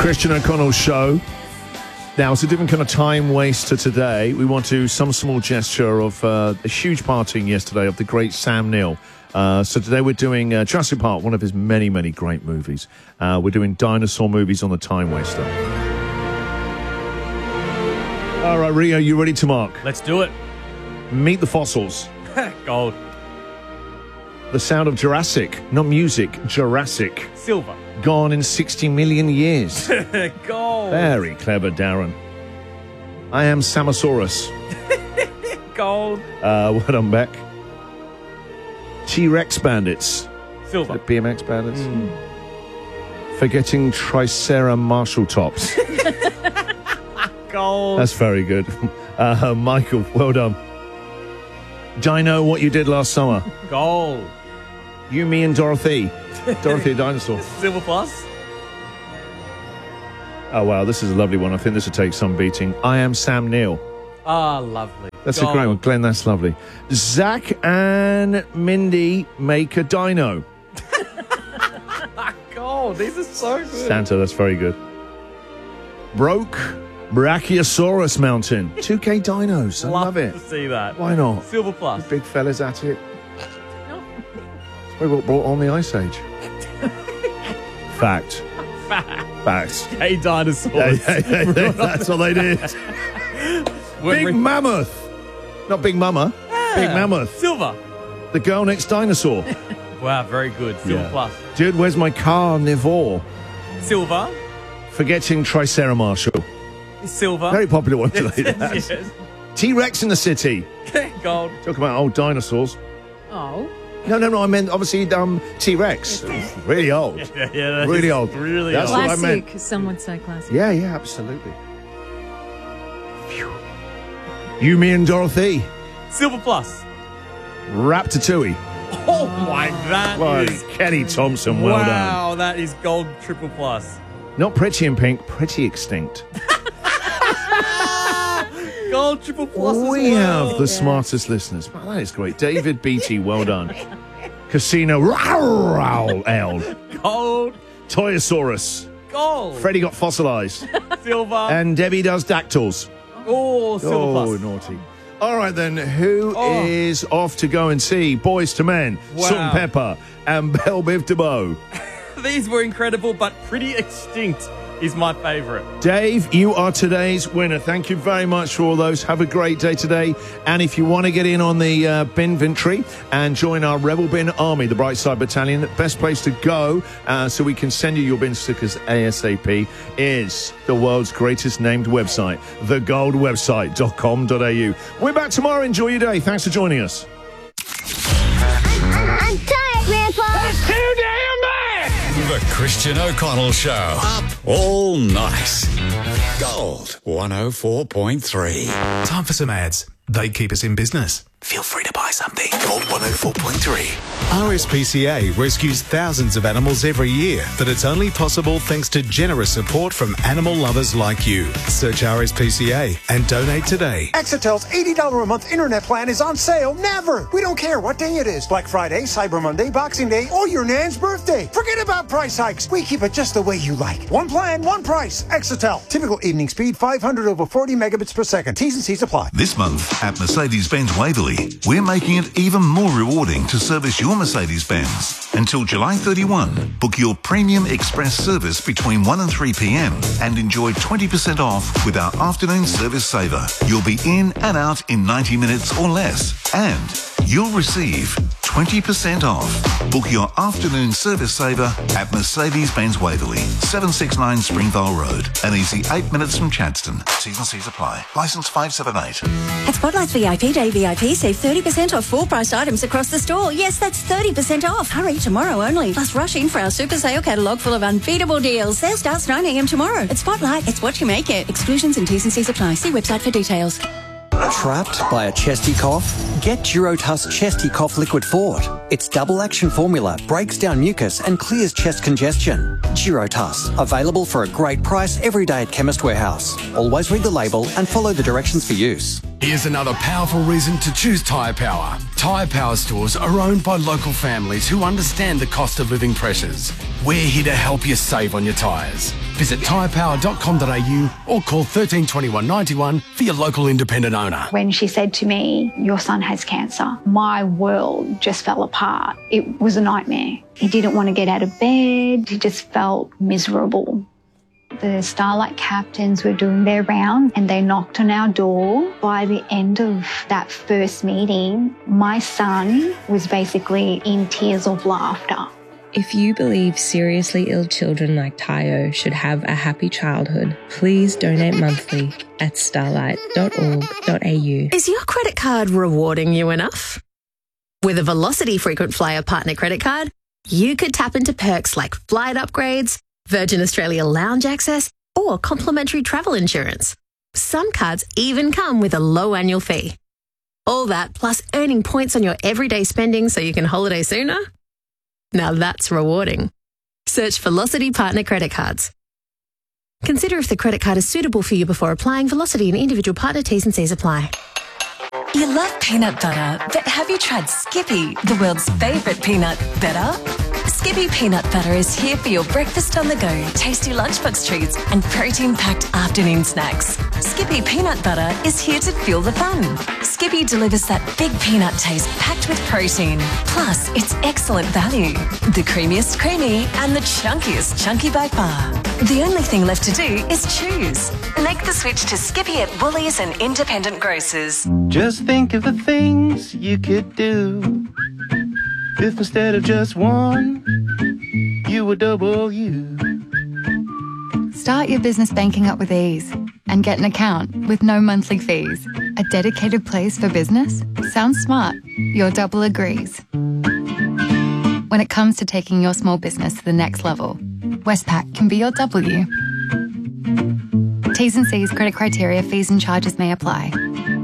Christian O'Connell Show. Now, it's a different kind of time waster today. We want to some small gesture of a huge parting yesterday of the great Sam Neill. So today we're doing Jurassic Park, one of his many, many great movies. We're doing dinosaur movies on the time waster. All right, Rio, you ready to mark? Let's do it. Meet the Fossils. Gold. The Sound of Jurassic, not music, Jurassic. Silver. Gone in 60 million years. Gold. Very clever, Darren. I Am Samosaurus. Gold. Well done, Beck. T-Rex Bandits. Silver. BMX Bandits. Forgetting Tricera Marshall Tops. Gold. That's very good. Michael, well done. Dino, What You Did Last Summer. Gold. You, Me and Dorothy. Dorothy a Dinosaur. Silver plus. Oh, wow, this is a lovely one. I think this will take some beating. I Am Sam Neill. Ah, lovely. That's Gold. a great one. Glenn, that's lovely. Zach and Mindy Make a Dino. Gold. These are so good. Santa, that's very good. Broke Brachiosaurus Mountain. 2K dinos. I love it. to see that. Why not? Silver plus. Big fellas at it. It's what brought on the Ice Age. Fact. Facts. Hey, dinosaurs. That's what they did. Big Mammoth. Not Big Mama. Big Mammoth. Silver. The Girl Next Dinosaur. Wow, very good. Silver plus. Dude, Where's My Carnivore? Silver. Forgetting Tricera Marshall. Silver. Very popular one today. Yes. T-Rex in the City. Gold. Talk about old dinosaurs. Oh. No, I meant obviously T-Rex. Really old. Yeah, Really old. Really That's old. what I meant. Classic. Some would say classic. Yeah, absolutely. Phew. You, Me and Dorothy. Silver plus. Ratatouille. Oh my, that is... Kenny Thompson, well done. Wow, that is gold triple plus. Not Pretty in Pink, Pretty Extinct. Gold triple plus as We well. have the smartest listeners. Wow, that is great. David Beatty, well done. Casino L. Gold. Toyosaurus. Gold. Freddie got fossilized. Silver. And Debbie does dactyls. Oh, silver Oh, plus. naughty. All right, then. Who is off to go and see Boys to Men, Wow. Salt and Pepper, and Belle Biv DeVoe? These were incredible, but Pretty Extinct is my favourite. Dave, you are today's winner. Thank you very much for all those. Have a great day today. And if you want to get in on the bin ventry and join our Rebel Bin Army, the Brightside Battalion, the best place to go so we can send you your bin stickers ASAP is the world's greatest named website, thegoldwebsite.com.au. We're back tomorrow. Enjoy your day. Thanks for joining us. I'm tired, Grandpa. That's too damn bad! The Christian O'Connell Show. Up all night. Gold 104.3. Time for some ads. They keep us in business. Feel free to buy something. Gold 104.3. RSPCA rescues thousands of animals every year, but it's only possible thanks to generous support from animal lovers like you. Search RSPCA and donate today. Exitel's $80 a month internet plan is on sale never. We don't care what day it is. Black Friday, Cyber Monday, Boxing Day, or your nan's birthday. Forget about price hikes. We keep it just the way you like. One plan, one price. Exitel. Typical evening speed 500 over 40 megabits per second. T's and C's apply. This month at Mercedes-Benz Waverley, we're making it even more rewarding to service your Mercedes-Benz. Until July 31, book your Premium Express service between 1 and 3 p.m. and enjoy 20% off with our afternoon service saver. You'll be in and out in 90 minutes or less, and you'll receive 20% off. Book your afternoon service saver at Mercedes-Benz Waverley, 769 Springvale Road. An easy 8 minutes from Chadstone. T's and C's apply. Licence 578. At Spotlight's VIP Day VIP, save 30% off full-priced items across the store. Yes, that's 30% off. Hurry, tomorrow only. Plus, rush in for our super sale catalogue full of unbeatable deals. Sale starts 9 a.m. tomorrow. At Spotlight, it's what you make it. Exclusions and T's and C's apply. See website for details. Trapped by a chesty cough? Get Durotuss Chesty Cough Liquid Fort. Its double action formula breaks down mucus and clears chest congestion. Durotas, available for a great price every day at Chemist Warehouse. Always read the label and follow the directions for use. Here's another powerful reason to choose Tyre Power. Tyre Power stores are owned by local families who understand the cost of living pressures. We're here to help you save on your tyres. Visit tyrepower.com.au or call 1321 91 for your local independent owner. When she said to me, your son has cancer, my world just fell apart. It was a nightmare. He didn't want to get out of bed. He just felt miserable. The Starlight captains were doing their round and they knocked on our door. By the end of that first meeting, my son was basically in tears of laughter. If you believe seriously ill children like Tayo should have a happy childhood, please donate monthly at starlight.org.au. Is your credit card rewarding you enough? With a Velocity Frequent Flyer Partner Credit Card, you could tap into perks like flight upgrades, Virgin Australia lounge access, or complimentary travel insurance. Some cards even come with a low annual fee. All that plus earning points on your everyday spending so you can holiday sooner? Now that's rewarding. Search Velocity Partner Credit Cards. Consider if the credit card is suitable for you before applying. Velocity and individual partner T's and C's apply. You love peanut butter, but have you tried Skippy, the world's favourite peanut better? Skippy peanut butter is here for your breakfast on the go, tasty lunchbox treats and protein-packed afternoon snacks. Skippy peanut butter is here to fuel the fun. Skippy delivers that big peanut taste packed with protein. Plus, it's excellent value. The creamiest creamy and the chunkiest chunky by far. The only thing left to do is choose. Make the switch to Skippy at Woolies and independent grocers. Just think of the things you could do if instead of just one, you were double you. Start your business banking up with ease and get an account with no monthly fees. A dedicated place for business? Sounds smart. Your Double agrees. When it comes to taking your small business to the next level, Westpac can be your W. T's and C's, credit criteria, fees and charges may apply.